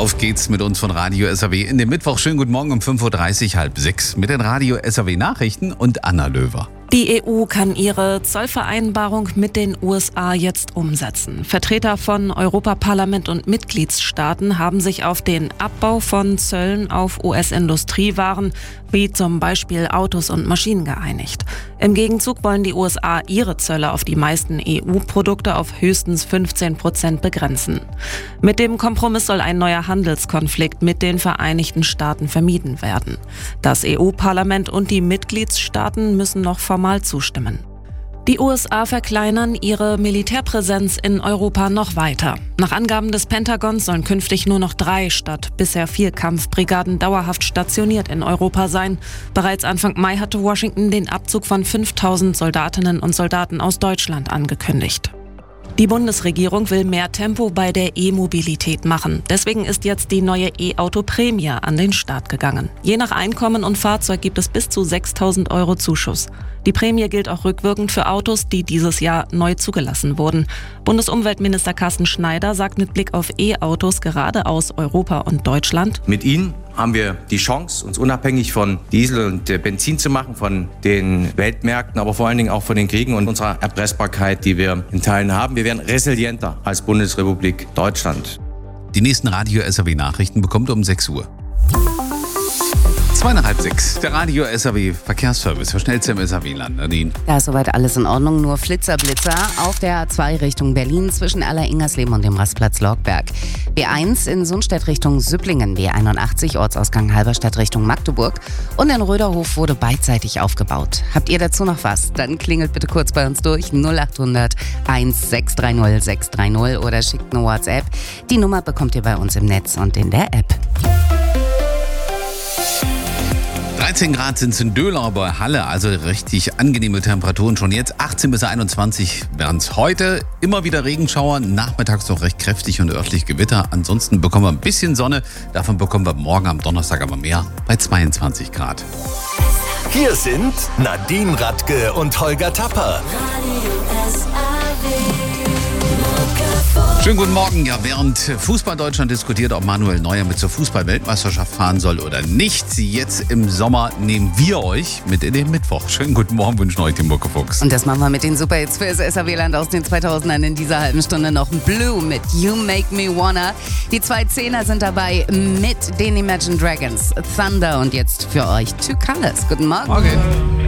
Auf geht's mit uns von Radio SAW in den Mittwoch. Schönen guten Morgen um 5.30 Uhr, halb 6 mit den Radio SAW Nachrichten und Anna Löwer. Die EU kann ihre Zollvereinbarung mit den USA jetzt umsetzen. Vertreter von Europaparlament und Mitgliedstaaten haben sich auf den Abbau von Zöllen auf US-Industriewaren, wie zum Beispiel Autos und Maschinen, geeinigt. Im Gegenzug wollen die USA ihre Zölle auf die meisten EU-Produkte auf höchstens 15% begrenzen. Mit dem Kompromiss soll ein neuer Handelskonflikt mit den Vereinigten Staaten vermieden werden. Das EU-Parlament und die Mitgliedstaaten müssen noch formal zustimmen. Die USA verkleinern ihre Militärpräsenz in Europa noch weiter. Nach Angaben des Pentagons sollen künftig nur noch 3 statt bisher 4 Kampfbrigaden dauerhaft stationiert in Europa sein. Bereits Anfang Mai hatte Washington den Abzug von 5.000 Soldatinnen und Soldaten aus Deutschland angekündigt. Die Bundesregierung will mehr Tempo bei der E-Mobilität machen. Deswegen ist jetzt die neue E-Auto-Prämie an den Start gegangen. Je nach Einkommen und Fahrzeug gibt es bis zu 6.000 € Zuschuss. Die Prämie gilt auch rückwirkend für Autos, die dieses Jahr neu zugelassen wurden. Bundesumweltminister Carsten Schneider sagt mit Blick auf E-Autos gerade aus Europa und Deutschland: Mit ihnen haben wir die Chance, uns unabhängig von Diesel und Benzin zu machen, von den Weltmärkten, aber vor allen Dingen auch von den Kriegen und unserer Erpressbarkeit, die wir in Teilen haben. Wir werden resilienter als Bundesrepublik Deutschland. Die nächsten Radio SAW Nachrichten bekommt ihr um 6 Uhr. 5:30. Der Radio SAW Verkehrsservice für schnellste im SAW-Land. Nadine. Da ist soweit alles in Ordnung, nur Blitzer auf der A2 Richtung Berlin zwischen Allersingersleben und dem Rastplatz Lorgberg. B1 in Sundstedt Richtung Süpplingen, B81 Ortsausgang Halberstadt Richtung Magdeburg und in Röderhof wurde beidseitig aufgebaut. Habt ihr dazu noch was? Dann klingelt bitte kurz bei uns durch 0800 1630 630 oder schickt eine WhatsApp. Die Nummer bekommt ihr bei uns im Netz und in der App. 13 Grad sind es in Döhlau bei Halle, also richtig angenehme Temperaturen schon jetzt. 18 bis 21 werden es heute. Immer wieder Regenschauer, nachmittags noch recht kräftig und örtlich Gewitter. Ansonsten bekommen wir ein bisschen Sonne. Davon bekommen wir morgen am Donnerstag aber mehr, bei 22 Grad. Hier sind Nadine Radke und Holger Tapper. Schönen guten Morgen. Ja, während Fußball Deutschland diskutiert, ob Manuel Neuer mit zur Fußball-Weltmeisterschaft fahren soll oder nicht, jetzt im Sommer nehmen wir euch mit in den Mittwoch. Schönen guten Morgen, wünschen euch den Muckefuchs. Und das machen wir mit den Superhits für das SAW-Land aus den 2000ern. In dieser halben Stunde noch Blue mit You Make Me Wanna. Die 2 Zehner sind dabei mit den Imagine Dragons, Thunder und jetzt für euch Two Colors. Guten Morgen. Okay.